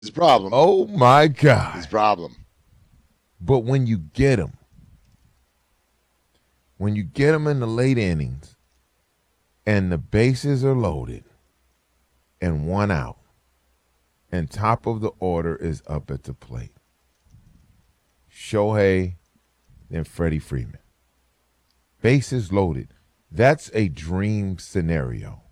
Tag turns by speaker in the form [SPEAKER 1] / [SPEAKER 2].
[SPEAKER 1] His problem.
[SPEAKER 2] Oh my
[SPEAKER 1] His
[SPEAKER 2] God.
[SPEAKER 1] problem.
[SPEAKER 2] But when you get them in the late innings and the bases are loaded and one out and top of the order is up at the plate, Shohei and Freddie Freeman. Bases loaded. That's a dream scenario.